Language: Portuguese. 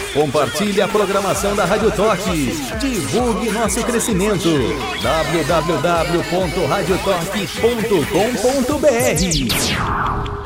Compartilhe a programação da Rádio Torque. Divulgue nosso crescimento. www.radiotorque.com.br